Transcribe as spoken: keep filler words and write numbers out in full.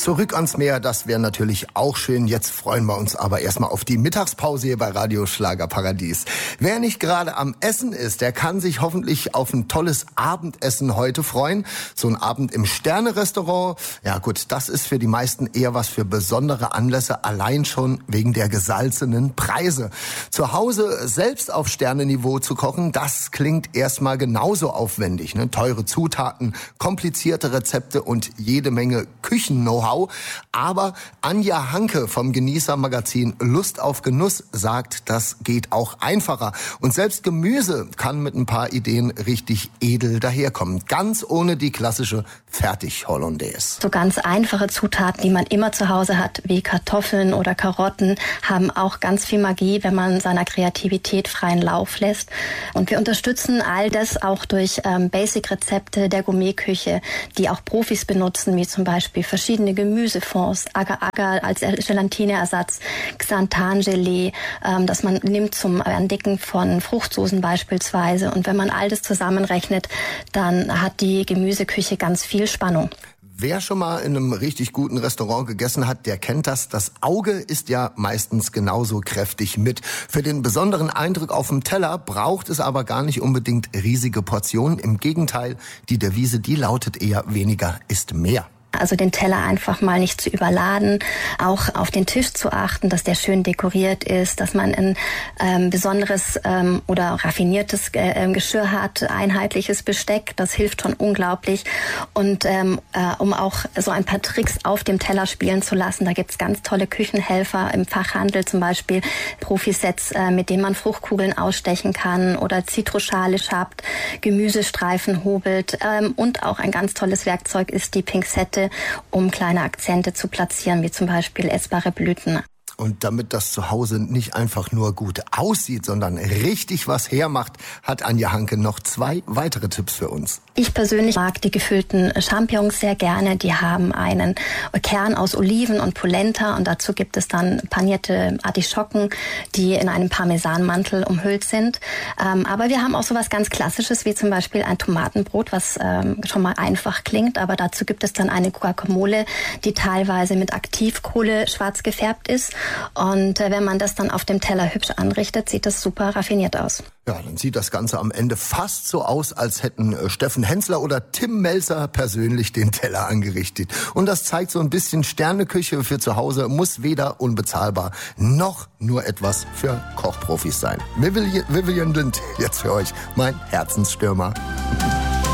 Zurück ans Meer, das wäre natürlich auch schön. Jetzt freuen wir uns aber erstmal auf die Mittagspause hier bei Radio Schlagerparadies. Wer nicht gerade am Essen ist, der kann sich hoffentlich auf ein tolles Abendessen heute freuen. So ein Abend im Sterne-Restaurant. Ja gut, das ist für die meisten eher was für besondere Anlässe, allein schon wegen der gesalzenen Preise. Zu Hause selbst auf Sterneniveau zu kochen, das klingt erstmal genauso aufwendig. Ne? Teure Zutaten, komplizierte Rezepte und jede Menge Küchen-Know-how. Aber Anja Hanke vom Genießer-Magazin Lust auf Genuss sagt, das geht auch einfacher. Und selbst Gemüse kann mit ein paar Ideen richtig edel daherkommen. Ganz ohne die klassische Fertig-Hollandaise. So ganz einfache Zutaten, die man immer zu Hause hat, wie Kartoffeln oder Karotten, haben auch ganz viel Magie, wenn man seiner Kreativität freien Lauf lässt. Und wir unterstützen all das auch durch ähm, Basic-Rezepte der Gourmetküche, die auch Profis benutzen, wie zum Beispiel verschiedene Gemüsefonds, Agar-Agar als Gelatineersatz, Xanthan-Gelee, ähm, das man nimmt zum Andicken von Fruchtsoßen beispielsweise. Und wenn man all das zusammenrechnet, dann hat die Gemüseküche ganz viel Spannung. Wer schon mal in einem richtig guten Restaurant gegessen hat, der kennt das. Das Auge ist ja meistens genauso kräftig mit. Für den besonderen Eindruck auf dem Teller braucht es aber gar nicht unbedingt riesige Portionen. Im Gegenteil, die Devise, die lautet eher weniger ist mehr. Also den Teller einfach mal nicht zu überladen, auch auf den Tisch zu achten, dass der schön dekoriert ist, dass man ein ähm, besonderes ähm, oder raffiniertes äh, Geschirr hat, einheitliches Besteck, das hilft schon unglaublich. Und ähm, äh, um auch so ein paar Tricks auf dem Teller spielen zu lassen, da gibt's ganz tolle Küchenhelfer im Fachhandel, zum Beispiel Profisets, äh, mit denen man Fruchtkugeln ausstechen kann oder Zitrusschale schabt, Gemüsestreifen hobelt ähm, und auch ein ganz tolles Werkzeug ist die Pinzette, um kleine Akzente zu platzieren, wie zum Beispiel essbare Blüten. Und damit das zu Hause nicht einfach nur gut aussieht, sondern richtig was hermacht, hat Anja Hanke noch zwei weitere Tipps für uns. Ich persönlich mag die gefüllten Champignons sehr gerne. Die haben einen Kern aus Oliven und Polenta und dazu gibt es dann panierte Artischocken, die in einem Parmesanmantel umhüllt sind. Ähm, aber wir haben auch so was ganz Klassisches, wie zum Beispiel ein Tomatenbrot, was ähm, schon mal einfach klingt. Aber dazu gibt es dann eine Guacamole, die teilweise mit Aktivkohle schwarz gefärbt ist. Und äh, wenn man das dann auf dem Teller hübsch anrichtet, sieht das super raffiniert aus. Ja, dann sieht das Ganze am Ende fast so aus, als hätten äh, Steffen Hensler oder Tim Melzer persönlich den Teller angerichtet. Und das zeigt so ein bisschen Sterneküche für zu Hause, muss weder unbezahlbar noch nur etwas für Kochprofis sein. Vivian, Vivian Lind jetzt für euch, mein Herzensstürmer.